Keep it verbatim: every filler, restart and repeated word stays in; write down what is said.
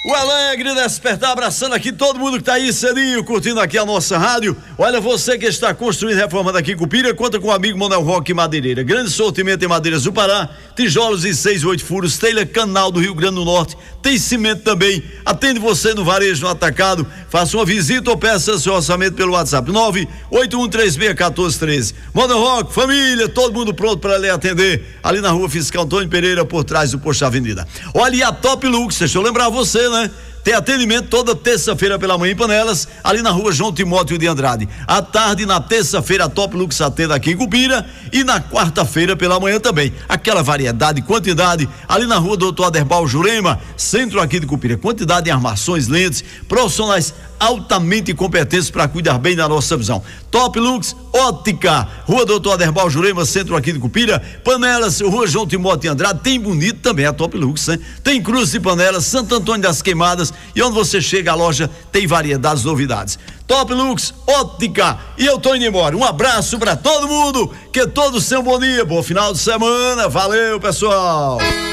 O Alegre Despertar, abraçando aqui todo mundo que tá aí cedinho, curtindo aqui a nossa rádio. Olha, você que está construindo, reformando aqui em Cupira, conta com o amigo Manuel Roque Madeireira. Grande sortimento em madeiras do Pará, tijolos em seis, oito furos, telha Canal do Rio Grande do Norte, tem cimento também. Atende você no varejo, no atacado. Faça uma visita ou peça seu orçamento pelo WhatsApp nove oito um três seis um quatro um três. Manuel Roque, família, todo mundo pronto para lhe atender ali na Rua Fiscal Antônio Pereira, por trás do Posto Avenida. Olha, e a Top Lux, deixa eu lembrar você, né? Tem atendimento toda terça-feira pela manhã em Panelas, ali na Rua João Timóteo de Andrade. À tarde, na terça-feira, a Top Lux atende aqui em Cupira, e na quarta-feira pela manhã também. Aquela variedade, quantidade, ali na Rua Doutor Aderbal Jurema, centro aqui de Cupira. Quantidade em armações, lentes, profissionais altamente competentes para cuidar bem da nossa visão. Top Lux Ótica, Rua Doutor Aderbal Jurema, centro aqui de Cupira. Panelas, Rua João Timóteo de Andrade, tem bonito também a Top Lux, né? Tem Cruz de Panelas, Santo Antônio das Queimadas, e onde você chega, a loja tem variedades, novidades. Top Lux Ótica, e eu tô indo embora. Um abraço para todo mundo, que todos tenham um bom dia, bom final de semana. Valeu, pessoal.